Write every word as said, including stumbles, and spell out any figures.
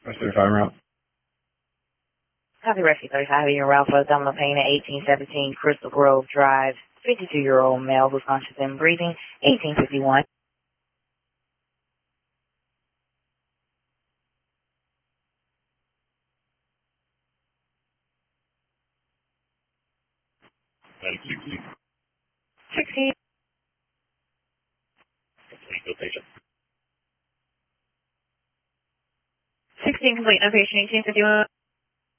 What's the time route? Copy Rescue thirty-five, in route for Thelma Payne at eighteen seventeen Crystal Grove Drive, fifty-two-year-old male who's conscious and breathing, eighteen fifty-one. sixty. sixty. Patient. sixteen complete, no patient, eighteen fifty-one.